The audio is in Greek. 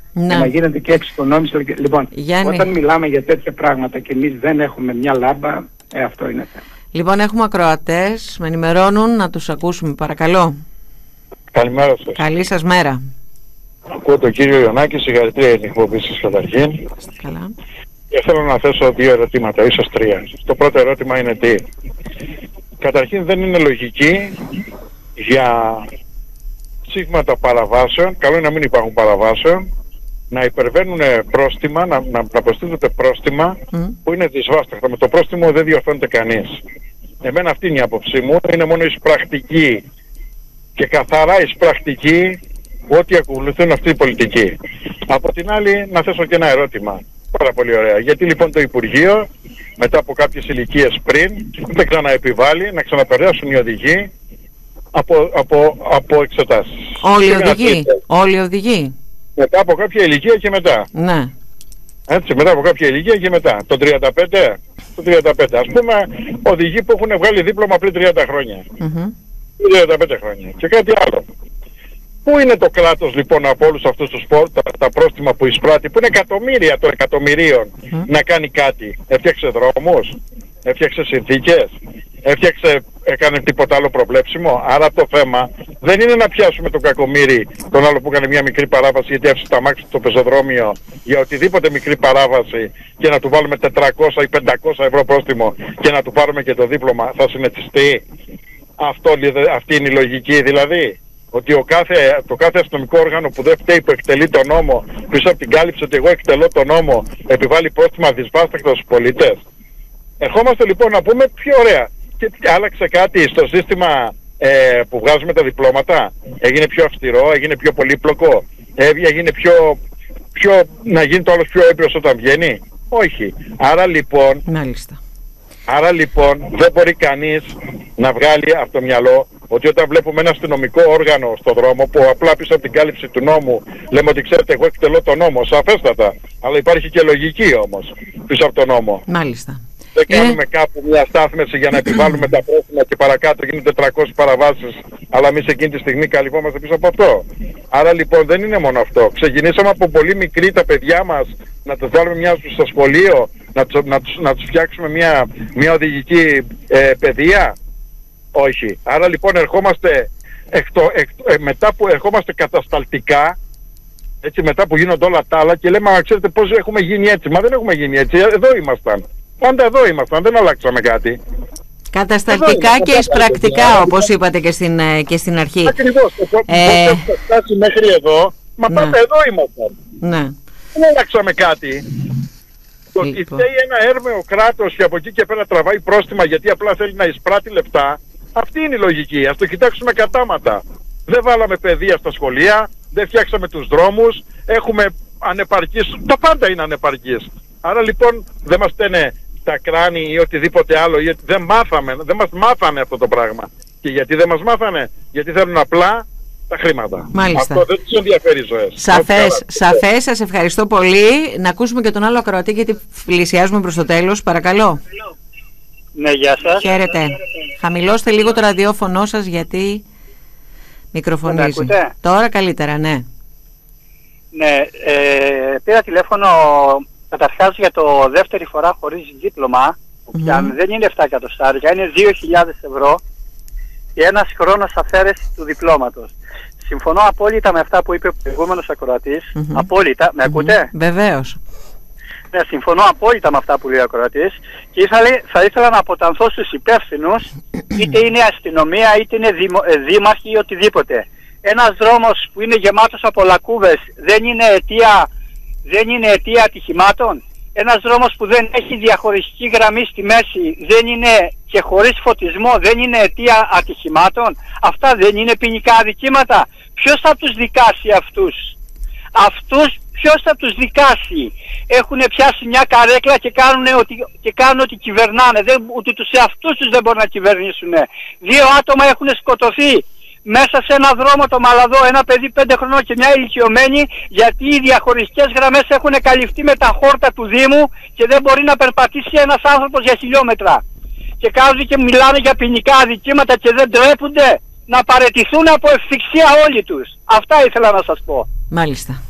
Ναι. Να γίνεται και εξοικονόμηση. Λοιπόν, Γιάννη, όταν μιλάμε για τέτοια πράγματα και εμείς δεν έχουμε μια λάμπα, αυτό είναι θέμα. Λοιπόν, έχουμε ακροατές, με ενημερώνουν, να τους ακούσουμε, παρακαλώ. Καλημέρα σας. Καλή σας μέρα. Ακούω τον κύριο Ιωνάκη, συγχαρητήρια για την εκπομπή σας καταρχήν. Καλά. Και θέλω να θέσω 2 ερωτήματα, ίσως 3. Το πρώτο ερώτημα είναι τι. Καταρχήν δεν είναι λογική για ψήγματα παραβάσεων, καλό είναι να μην υπάρχουν παραβάσεων, να υπερβαίνουν πρόστιμα, να προστίθεται πρόστιμα που είναι δυσβάσταχτα. Με το πρόστιμο δεν διορθώνεται κανείς. Εμένα αυτή είναι η άποψή μου, είναι μόνο εισπρακτική και καθαρά εισπρακτική ότι ακολουθούν αυτή η πολιτική. Από την άλλη να θέσω και ένα ερώτημα. Πάρα πολύ ωραία. Γιατί λοιπόν το Υπουργείο μετά από κάποιες ηλικίες πριν δεν ξαναεπιβάλλει να ξαναπεράσουν οι οδηγοί από εξετάσεις. Όλοι οι οδηγοί. Μετά από κάποια ηλικία και μετά. Ναι. Έτσι, μετά από κάποια ηλικία και μετά. Το 35. Ας πούμε οδηγοί που έχουν βγάλει δίπλωμα πριν 30 χρόνια. 35 χρόνια. Και κάτι άλλο. Πού είναι το κράτος λοιπόν από όλους αυτούς τους τα πρόστιμα που εισπράττει, που είναι εκατομμύρια των εκατομμυρίων, να κάνει κάτι? Έφτιαξε δρόμους, έφτιαξε συνθήκες, έκανε τίποτα άλλο προβλέψιμο? Άρα το θέμα δεν είναι να πιάσουμε τον κακομοίρη, τον άλλο που έκανε μια μικρή παράβαση γιατί άφησε τα μάξι στο πεζοδρόμιο για οτιδήποτε μικρή παράβαση και να του βάλουμε 400 ή 500 ευρώ πρόστιμο και να του πάρουμε και το δίπλωμα. Θα συνετιστεί? Αυτή είναι η λογική δηλαδή? Ότι το κάθε αστυνομικό όργανο που δεν φταίει που εκτελεί τον νόμο, πίσω από την κάλυψη ότι εγώ εκτελώ τον νόμο, επιβάλλει πρόστιμα δυσβάσταχτα στους πολίτες? Ερχόμαστε λοιπόν να πούμε πιο ωραία. Και άλλαξε κάτι στο σύστημα που βγάζουμε τα διπλώματα? Έγινε πιο αυστηρό, έγινε πιο πολύπλοκο, έγινε να γίνει το άλλος πιο έμπειρος όταν βγαίνει? Όχι. Άρα λοιπόν δεν μπορεί κανείς να βγάλει από το μυαλό ότι όταν βλέπουμε ένα αστυνομικό όργανο στον δρόμο που απλά πίσω από την κάλυψη του νόμου λέμε ότι ξέρετε εγώ εκτελώ τον νόμο, σαφέστατα, αλλά υπάρχει και λογική όμως πίσω από τον νόμο. Μάλιστα. Δεν κάνουμε κάπου μια στάθμευση για να επιβάλλουμε τα πρόστιμα και παρακάτω γίνονται 400 παραβάσεις, αλλά εμείς εκείνη τη στιγμή καλυφόμαστε πίσω από αυτό. Άρα λοιπόν δεν είναι μόνο αυτό. Ξεκινήσαμε από πολύ μικροί τα παιδιά μας να τους βάλουμε μια στο σχολείο, να τους φτιάξουμε μια οδηγική παιδεία? Όχι. Άρα λοιπόν ερχόμαστε μετά που ερχόμαστε κατασταλτικά, έτσι, μετά που γίνονται όλα τα άλλα και λέμε ξέρετε πώς έχουμε γίνει έτσι? Μα δεν έχουμε γίνει έτσι, εδώ ήμασταν. Πάντα εδώ ήμασταν, δεν αλλάξαμε κάτι. Κατασταλτικά και εισπρακτικά, όπως είπατε και στην αρχή. Ακριβώς. Πώς έχουμε φτάσει μέχρι εδώ, μα πάντα εδώ ήμασταν. Ναι. Δεν αλλάξαμε κάτι. Το ότι φταίει ένα έρμεο κράτος και από εκεί και πέρα τραβάει πρόστιμα γιατί απλά θέλει να εισπράττει λεπτά, αυτή είναι η λογική. Ας το κοιτάξουμε κατάματα. Δεν βάλαμε παιδεία στα σχολεία, δεν φτιάξαμε τους δρόμους, έχουμε ανεπαρκείς, τα πάντα είναι ανεπαρκείς. Άρα λοιπόν δεν μας στένε τα κράνη ή οτιδήποτε άλλο, γιατί δεν μας μάθανε αυτό το πράγμα. Και γιατί δεν μας μάθανε? Γιατί θέλουν απλά τα χρήματα. Μάλιστα. Αυτό δεν τους ενδιαφέρει οι ζωές. Σαφές, σας ευχαριστώ πολύ. Να ακούσουμε και τον άλλο ακροατή γιατί πλησιάζουμε προς το τέλος. Παρακαλώ. Ναι, γεια σας. Χαίρετε. Χαμηλώστε λίγο το ραδιόφωνο σας γιατί μικροφωνίζει. Τώρα καλύτερα, ναι. Ναι, πήρα τηλέφωνο καταρχάς για το δεύτερη φορά χωρίς δίπλωμα, που δεν είναι 7 εκατοστάρικα, είναι 2.000 ευρώ και ένας χρόνος αφαίρεση του διπλώματος. Συμφωνώ απόλυτα με αυτά που είπε ο προηγούμενος ακροατής. Απόλυτα, με ακούτε? Βεβαίως. Ναι, συμφωνώ απόλυτα με αυτά που λέει ο ακροατής και θα ήθελα να αποτανθώ στους υπεύθυνους, είτε είναι αστυνομία, είτε είναι δήμαρχοι ή οτιδήποτε. Ένας δρόμος που είναι γεμάτος από λακκούβες δεν είναι αιτία ατυχημάτων? Ένας δρόμος που δεν έχει διαχωριστική γραμμή στη μέση δεν είναι και χωρίς φωτισμό δεν είναι αιτία ατυχημάτων? Αυτά δεν είναι ποινικά αδικήματα? Ποιος θα τους δικάσει αυτούς? Ποιος θα τους δικάσει? Έχουν πιάσει μια καρέκλα και κάνουν ότι κυβερνάνε. Ούτε τους εαυτούς τους δεν μπορούν να κυβερνήσουν. 2 άτομα έχουν σκοτωθεί μέσα σε ένα δρόμο το Μαλαδό, ένα παιδί 5 χρονών και μια ηλικιωμένη, γιατί οι διαχωριστικές γραμμές έχουν καλυφθεί με τα χόρτα του Δήμου και δεν μπορεί να περπατήσει ένας άνθρωπος για χιλιόμετρα. Και κάθονται και μιλάνε για ποινικά αδικήματα και δεν τρέπονται να παραιτηθούν από ευθυξία όλοι τους. Αυτά ήθελα να σας πω. Μάλιστα.